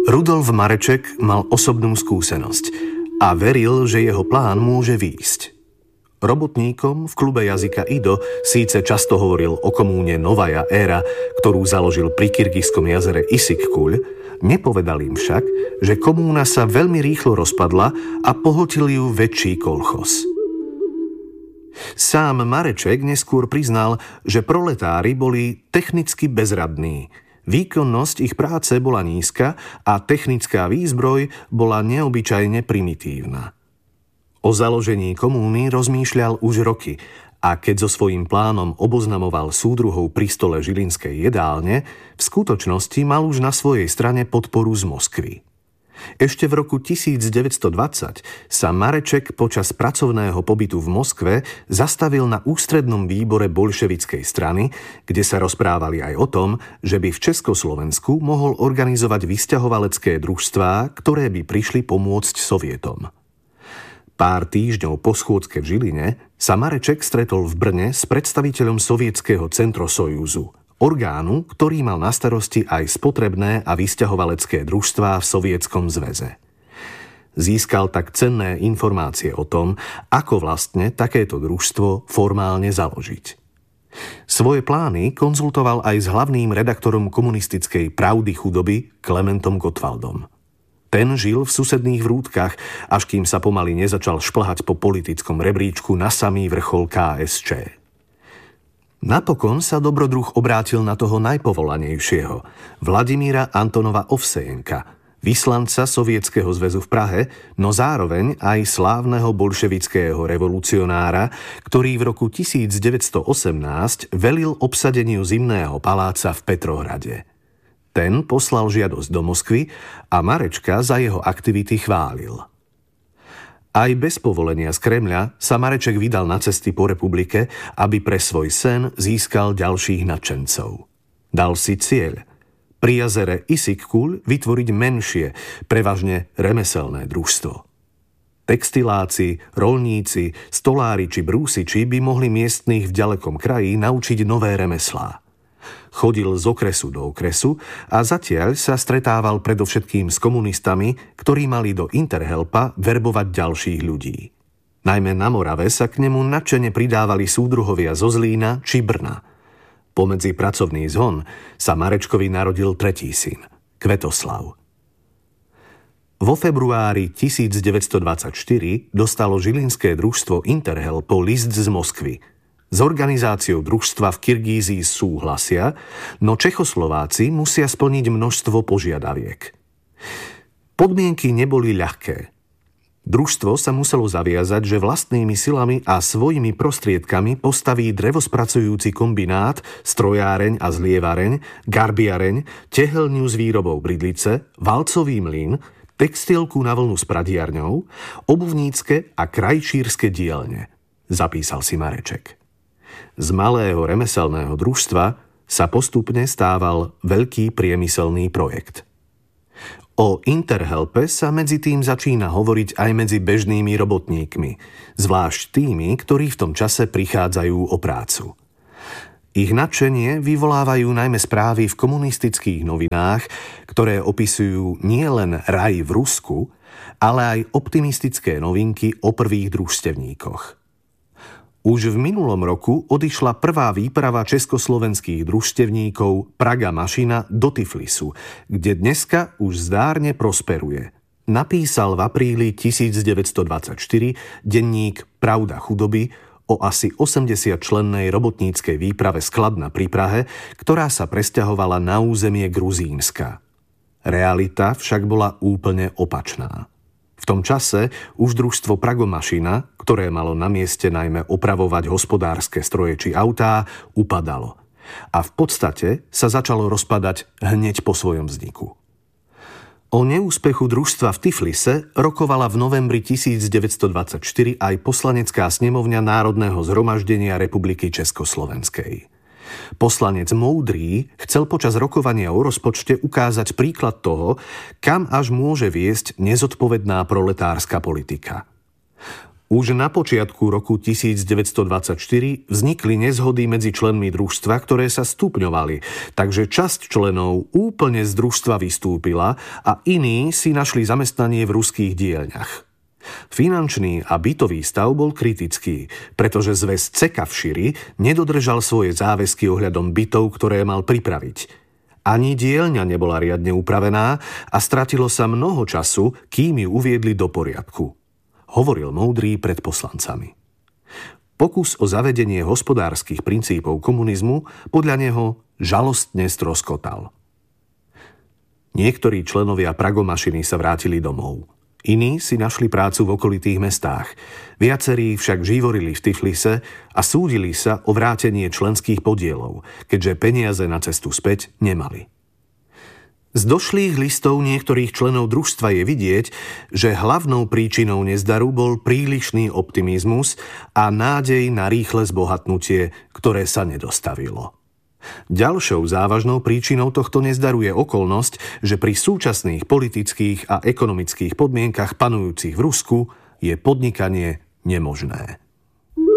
Rudolf Mareček mal osobnú skúsenosť a veril, že jeho plán môže výjsť. Robotníkom v klube jazyka Ido síce často hovoril o komúne Novaja éra, ktorú založil pri Kyrgyzskom jazere Issyk-Kul, nepovedal im však, že komúna sa veľmi rýchlo rozpadla a pohltil ju väčší kolchos. Sám Mareček neskôr priznal, že proletári boli technicky bezradní. Výkonnosť ich práce bola nízka a technická výzbroj bola neobyčajne primitívna. O založení komúny rozmýšľal už roky a keď so svojím plánom oboznamoval súdruhov pri stole žilinskej jedálne, v skutočnosti mal už na svojej strane podporu z Moskvy. Ešte v roku 1920 sa Mareček počas pracovného pobytu v Moskve zastavil na ústrednom výbore bolševickej strany, kde sa rozprávali aj o tom, že by v Československu mohol organizovať vysťahovalecké družstvá, ktoré by prišli pomôcť Sovietom. Pár týždňov po schôdzke v Žiline sa Mareček stretol v Brne s predstaviteľom sovietskeho Centrosojúzu, orgánu, ktorý mal na starosti aj spotrebné a vysťahovalecké družstvá v Sovietskom zväze. Získal tak cenné informácie o tom, ako vlastne takéto družstvo formálne založiť. Svoje plány konzultoval aj s hlavným redaktorom komunistickej Pravdy chudoby Klementom Gottwaldom. Ten žil v susedných Vrútkach, až kým sa pomaly nezačal šplhať po politickom rebríčku na samý vrchol KSČ. Napokon sa dobrodruh obrátil na toho najpovolanejšieho, Vladimíra Antonova Ovsejenka, vyslanca Sovietskeho zväzu v Prahe, no zároveň aj slávneho bolševického revolucionára, ktorý v roku 1918 velil obsadeniu Zimného paláca v Petrohrade. Ten poslal žiadosť do Moskvy a Marečka za jeho aktivity chválil. Aj bez povolenia z Kremľa sa Mareček vydal na cesty po republike, aby pre svoj sen získal ďalších nadšencov. Dal si cieľ pri jazere Issyk-Kul vytvoriť menšie, prevažne remeselné družstvo. Textiláci, roľníci, stolári či brúsiči by mohli miestnych v ďalekom kraji naučiť nové remeslá. Chodil z okresu do okresu a zatiaľ sa stretával predovšetkým s komunistami, ktorí mali do Interhelpa verbovať ďalších ľudí. Najmä na Morave sa k nemu nadšene pridávali súdruhovia zo Zlína či Brna. Pomedzi pracovný zhon sa Marečkovi narodil tretí syn, Kvetoslav. Vo februári 1924 dostalo žilinské družstvo Interhelpo list z Moskvy. S organizáciou družstva v Kyrgízii súhlasia, no Čechoslováci musia splniť množstvo požiadaviek. Podmienky neboli ľahké. Družstvo sa muselo zaviazať, že vlastnými silami a svojimi prostriedkami postaví drevospracujúci kombinát, strojáreň a zlievareň, garbiareň, tehelňu s výrobou bridlice, valcový mlyn, textilku na vlnu s pradiarňou, obuvnícke a krajčírske dielne, zapísal si Mareček. Z malého remeselného družstva sa postupne stával veľký priemyselný projekt. O Interhelpe sa medzi tým začína hovoriť aj medzi bežnými robotníkmi, zvlášť tými, ktorí v tom čase prichádzajú o prácu. Ich nadšenie vyvolávajú najmä správy v komunistických novinách, ktoré opisujú nielen raj v Rusku, ale aj optimistické novinky o prvých družstevníkoch. Už v minulom roku odišla prvá výprava československých družstevníkov Praga Mašina do Tiflisu, kde dneska už zdárne prosperuje. Napísal v apríli 1924 denník Pravda chudoby o asi 80-člennej robotníckej výprave z Kladna pri Prahe, ktorá sa presťahovala na územie Gruzínska. Realita však bola úplne opačná. V tom čase už družstvo Pragomašina, ktoré malo na mieste najmä opravovať hospodárske stroje či autá, upadalo. A v podstate sa začalo rozpadať hneď po svojom vzniku. O neúspechu družstva v Tiflise rokovala v novembri 1924 aj poslanecká snemovňa Národného zhromaždenia Republiky Československej. Poslanec Moudrý chcel počas rokovania o rozpočte ukázať príklad toho, kam až môže viesť nezodpovedná proletárska politika. Už na počiatku roku 1924 vznikli nezhody medzi členmi družstva, ktoré sa stupňovali, takže časť členov úplne z družstva vystúpila a iní si našli zamestnanie v ruských dielňach. Finančný a bytový stav bol kritický, pretože zväz CK v Širi nedodržal svoje záväzky ohľadom bytov, ktoré mal pripraviť. Ani dielňa nebola riadne upravená a stratilo sa mnoho času, kým ju uviedli do poriadku. Hovoril Moudrý pred poslancami. Pokus o zavedenie hospodárskych princípov komunizmu podľa neho žalostne stroskotal. Niektorí členovia Pragomašiny sa vrátili domov. Iní si našli prácu v okolitých mestách. Viacerí však živorili v Tiflise a súdili sa o vrátenie členských podielov, keďže peniaze na cestu späť nemali. Z došlých listov niektorých členov družstva je vidieť, že hlavnou príčinou nezdaru bol prílišný optimizmus a nádej na rýchle zbohatnutie, ktoré sa nedostavilo. Ďalšou závažnou príčinou tohto nezdaru je okolnosť, že pri súčasných politických a ekonomických podmienkach panujúcich v Rusku je podnikanie nemožné.